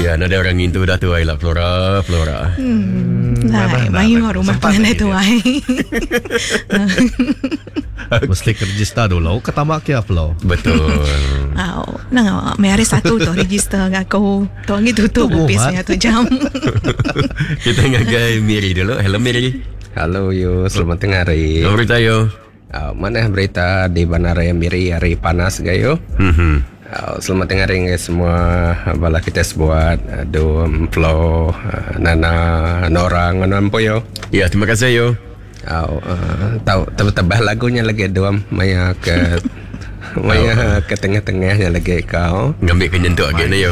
Ya, ada orang itu dah tu lah Flora. Lai, mayu rumah pengen itu ai. Mesti register dulu ke tamak ya Flo. Betul. Nang may hari satu tu register aku. Tu gitu tu bisnya tu jam. Kita ngagai Miri dulu. Hello Miri. Halo yo, selamat tengah hari. Berita yo. Mana berita di Bandara Miri hari panas gayo? Selamat tengah hari guys semua. Bala kita sebuat Dom, Flo, Nana, Nora, ngonon po yo. Ya, terima kasih yo. Tahu tebah lagunya lagi Dom, maya ke tengah-tengahnya lagi kau. Ngambil ke nyentuk lagi ni yo.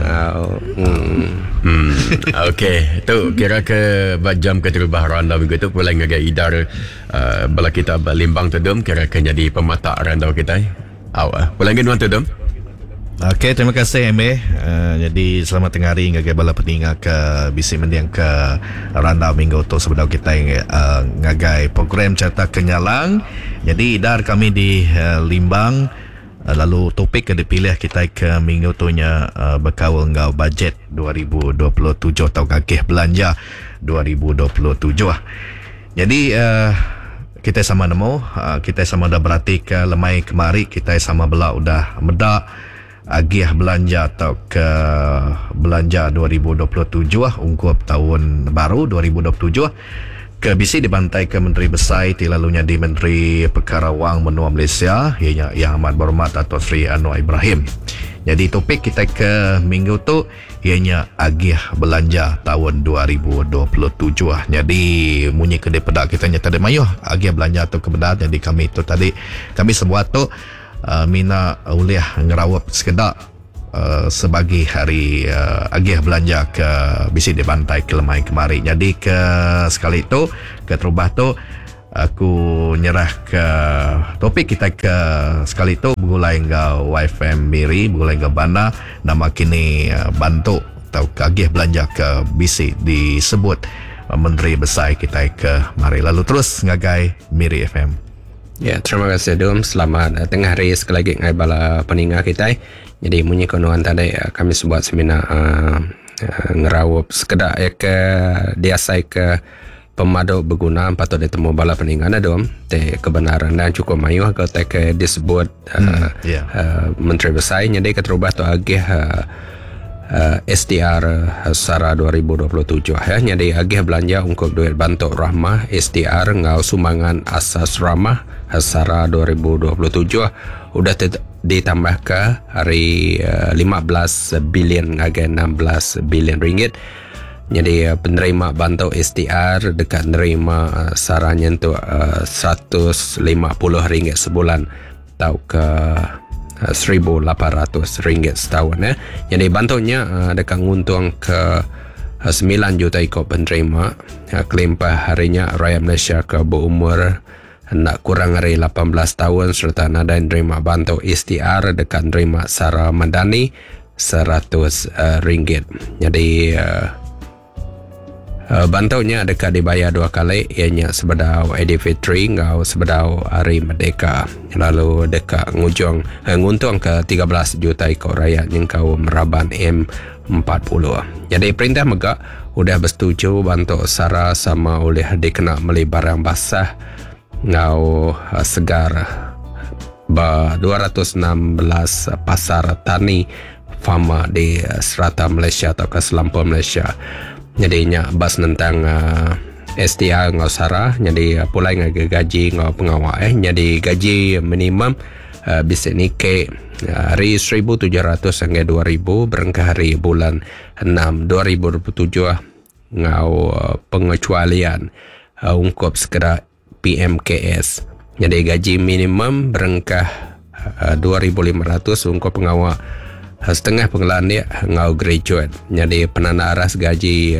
Okey, tu kira ke jam ke terubah randa minggu tu pula ngagai idar bala kita limbang tu Dom kira ke jadi pemata randa kita. Pula ngin tu Dom. Okey, terima kasih MA. Jadi selamat tengah hari ngagai bala pendengar ke bisi mendiang ke randa minggu tu sebelum kita ngagai program Carta Kenyalang. Jadi idar kami di Limbang. Lalu topik yang dipilih kita ke minggu tu nya berkawal ngau bajet 2027 atau gagih belanja 2027. Jadi kita sama nemu, kita sama dah berarti ke lemai kemari, kita sama bela udah medak agih belanja atau ke belanja 2027 ungkup tahun baru 2027 ke bisi dibantai ke Menteri Besar tilalunya di Menteri Perkara Wang Menua Malaysia ianya Yang Amat Berhormat Dato' Sri Anwar Ibrahim. Jadi topik kita ke minggu tu ianya agih belanja tahun 2027. Jadi munyi kedai pedak kita nyata ada mayuh agih belanja tu kebenar. Jadi kami tu tadi kami sebuah tu mina uliah ngerawap sekedar sebagai hari agih belanja ke bisi dibantai ke lemai kemari. Jadi ke sekali itu ke terubah tu aku nyerah ke topik kita ke sekali itu begulai ngau YFM Miri begulai ngau Banda nama kini bantu atau agih belanja ke bisi disebut Menteri Besar kita ke mari. Lalu terus ngagai Miri FM. Ya, terima kasih Dom. Selamat tengah hari sekali lagi ngai bala peninggal kita. Jadi munyi konoan tadi kami sebuat seminar ngerawap sekedar ke diasai ke pemadu berguna patut ditemu bala peninggal Dom. Te kebenaran dan cukup mayu ke te disebut Menteri Besar. Jadi keterubah tu agih SDR Sara 2027 ya. Jadi agih belanja untuk duit bantu rahmah SDR ngau sumbangan asas rahmah Sara 2027 udah ditambah ke hari 15 bilion agak 16 bilion ringgit. Jadi penerima bantu SDR dekat nerima saranya tu 150 ringgit sebulan atau ke 1,800 ringgit setahun ya. Jadi bantunya dekat nguntung ke 9 juta ikut penerima. Klaim per harinya rakyat Malaysia ke berumur nak kurang dari 18 tahun serta nada nerima bantu SDR dekat nerima sara madani 100 ringgit. Jadi bantunya dekat dibayar 2 kali ianya sebedau Aidilfitri ngau sebedau Hari Merdeka. Lalu dekat nguntung ke 13 juta ikut rakyat yang kau meraban M40. Jadi perintah megak udah bersetuju bantu sara sama oleh dikena beli barang basah ngau segar 216 pasar tani fama di serata Malaysia atau ke Selampur Malaysia. Jadi nya bas tentang SDR ngau sara. Jadi pulai ngagai gaji ngau pengawal jadi gaji minimum bisa nike hari 1,700 hingga 2,000 berangkat hari bulan 6 2027 ngau pengecualian ungkup segera PMKS. Jadi gaji minimum berangkat 2,500 ungkup pengawal setengah pengelaan dia ngau graduate. Jadi penanda aras gaji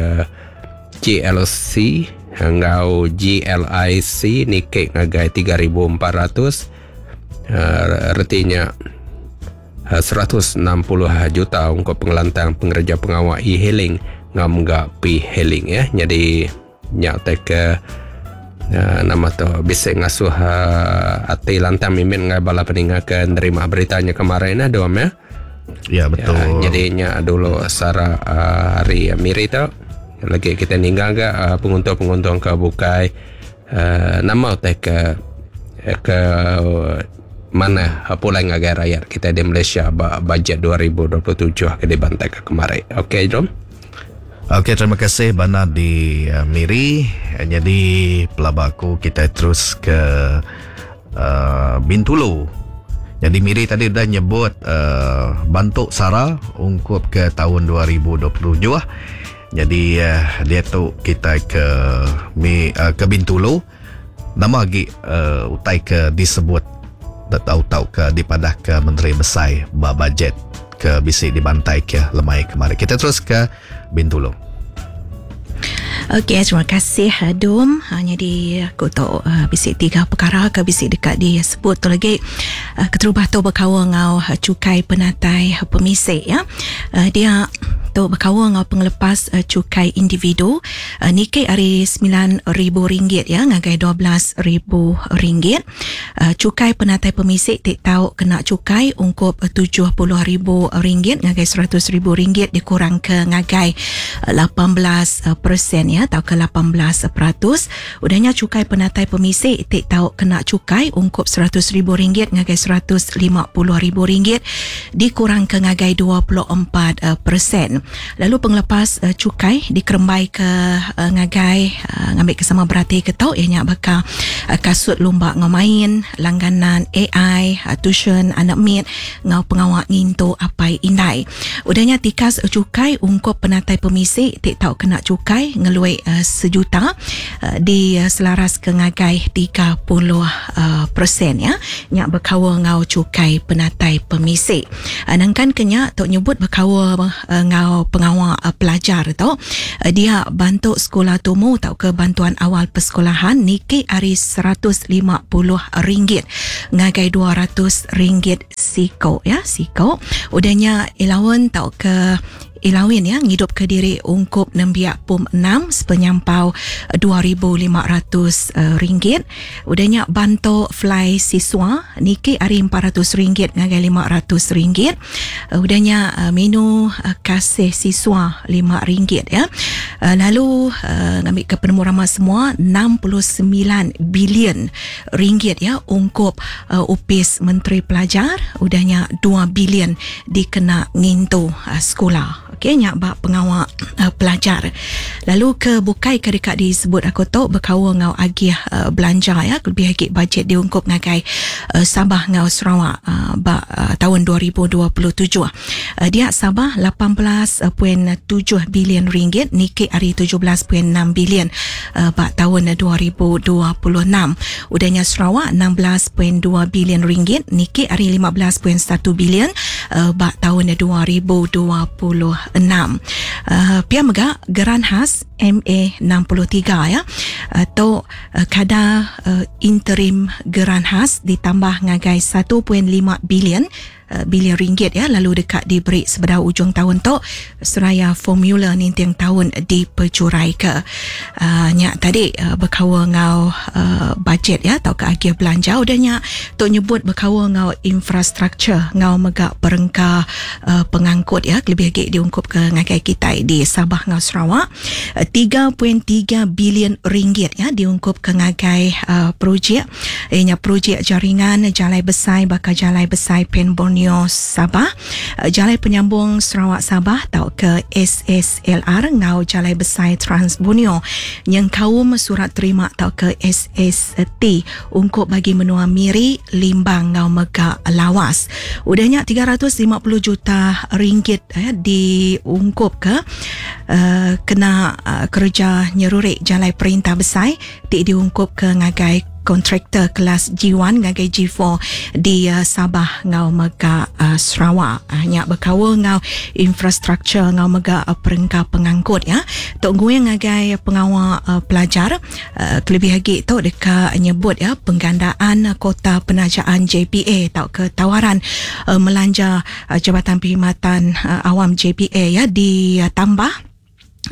GLC ngau GLIC nike ngagai 3,400 artinya 160 juta ungkup pengelantang pengerja pengawal e-hailing ngam P-hailing ya. Jadi nyata ke nama tu bisa ngasuh ati lantang mimin ngai bala peninggal ke nerima beritanya kemarin Dom ya. Ya, betul. Jadinya dulu Sarah hari Miri tu lagi kita ninggal ke penguntung-penguntung ke bukai nama teh ke mana pulai ngagai rakyat kita di Malaysia bajet 2027 ke dibantai ke kemarin. Okey, Jom. Okey, terima kasih Bana di Miri. Jadi pelabak aku kita terus ke Bintulu. Jadi Miri tadi dah nyebut bantuk Sarah ungkup ke tahun 2027. Jadi dia tu kita ke Bintulu. Nama lagi utai ke disebut tahu-tahu ke dipadah ke Menteri Besar bajet ke bisi dibantai ke lemai kemarin. Kita terus ke Bintulu. Okey, terima kasih Dom. Jadi aku tahu bisik 3 perkara ke bisik dekat dia sebut tu lagi keterubah tu berkawa ngau cukai penatai pemisik ya. Dia tu berkawa ngau pengelepas cukai individu niki hari RM9,000 ya ngagai RM12,000. Cukai penatai pemisik tik tahu kena cukai ungkup RM70,000 ngagai RM100,000 dikurang ke ngagai 18% ya atau ke 18%. Udahnya cukai penatai pemisik tik tahu kena cukai ungkup RM100,000 ngagai RM150,000 dikurang ke ngagai 24%. Lalu pengelepas cukai dikerembai ke ngagai ngambil kesama berarti ke tau ianya bakal kasut lomba ngamain langganan AI tuition anak mit ngau pengawak nginto apai indai. Udahnya tikas cukai ungkup penatai pemisik tik tahu kena cukai ngelui sejuta di selaras ke ngagai 30% ya nyak berkawa ngau cukai penatai pemisik. Nangkan kenya tok nyebut berkawa ngau pengawal pelajar tu dia bantu sekolah tumu tau ke bantuan awal persekolahan niki hari RM150 ngagai RM200 siko ya siko. Udahnya ilawan tau ke ilawin ya ngidup ke diri ungkup 66 sepenyampau RM2,500. Udahnya bantu fly siswa niki hari RM400 ngagai RM500. Udahnya menu kasih siswa RM5 ya. Lalu ngambil ke penemu ramah semua RM69 bilion ya ungkup upis Menteri Pelajar. Udahnya 2 bilion dikena ngintu sekolah. Okey, nyak bak pengawal pelajar. Lalu ke bukai ke dekat disebut aku tahu berkawa ngau agih belanja ya lebih lagi bajet diungkup ngagai Sabah ngau Sarawak bak tahun 2027. Dia Sabah RM18.7 bilion niki hari RM17.6 bilion bak tahun 2026. Udahnya Sarawak RM16.2 bilion niki hari RM15.1 bilion bak tahun 2026. Pihak megak geran khas MA63 ya atau kadar interim geran khas ditambah ngagai 1.5 bilion ringgit ya lalu dekat diberi sebedah ujung tahun tu seraya formula ni tiang tahun dipercurai ke nyak tadi berkawa ngau bajet ya atau ke agih belanja udahnya tu nyebut berkawa ngau infrastruktur ngau megak perengka pengangkut ya lebih lagi diungkup ke ngagai kita di Sabah ngau Sarawak 3.3 bilion ringgit ya diungkup ke ngagai projek projek jaringan Jalai Besar bakal Jalai Besar Pen Borneo Sabah Jalai penyambung Sarawak Sabah tau ke SSLR ngau Jalai Besar Trans Borneo yang kaum surat terima tau ke SST ungkup bagi menua Miri Limbang ngau Megak Lawas udahnya 350 juta ringgit diungkup ke kena kerja nyerurik Jalai Perintah Besar diungkup ke ngagai kontraktor kelas G1 ngagai G4 di Sabah ngau Megak Sarawak nyak berkawa ngau infrastruktur ngau Megak perengka pengangkut ya tok gue ngagai pengawal pelajar lebih lagi tu dekat nyebut ya penggandaan kota penajaan JPA tau ke tawaran melanja Jabatan Perkhidmatan Awam JPA ya ditambah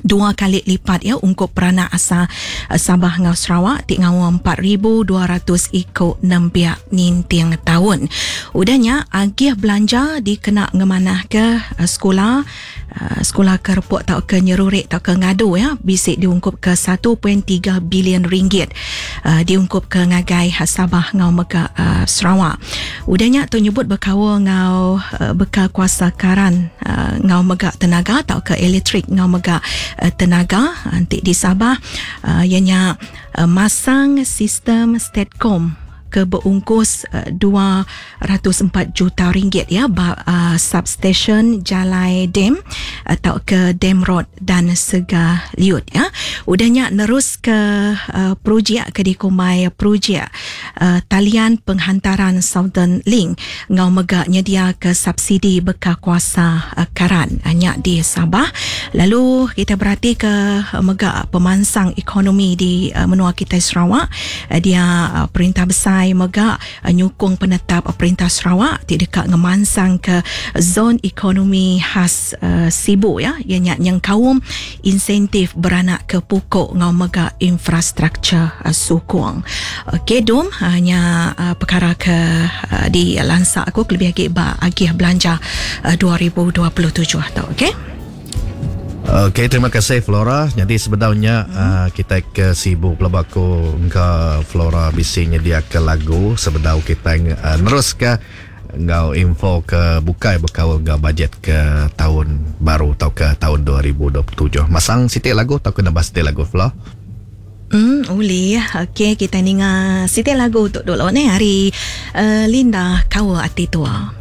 2 kali lipat ya untuk peranak asal Sabah ngau Sarawak tik ngau 4,200 ikut 6 ninting tahun. Udahnya agih belanja dikena ngemanah ke sekolah kerpuk tau ke nyerurik tau ke ngadu ya, bisik diungkup ke 1.3 bilion ringgit diungkup ke ngagai Sabah ngau Mega Sarawak. Udahnya tu nyebut berkawa ngau beka kuasa karan ngau Mega tenaga tau ke elektrik ngau Mega tenaga nanti di Sabah ianya masang sistem Statcom ke berungkus 204 juta ringgit ya, substation Jalai Dam atau ke Dam Road dan Segaliut ya. Udahnya nerus ke projek ke dikumai projek talian penghantaran Southern Link ngau Mega nyedia ke subsidi beka kuasa karan hanya di Sabah. Lalu kita berhati ke Mega pemansang ekonomi di menua kita Sarawak, dia perintah besar Mega nyukung penetap Perintah Sarawak dekat ngemansang ke zon ekonomi khas Sibu ya, ianya yang kaum insentif beranak ke pokok ngau Mega infrastruktur sukong. Okey dom hanya perkara ke di lansak aku lebih agih belanja 2027 atau okey. Okey, terima kasih Flora. Jadi sebenarnya kita ke Sibu Pelabako ke Flora bisingnya dia ke lagu sebenarnya kita nerus ke ngau info ke bukai bekau ngau bajet ke tahun baru atau ke tahun 2027. Masang siti lagu atau kena bahas siti lagu Flora? Uli. Okey, kita ninga siti lagu untuk dulu ni hari Linda Kawa Ati Tua.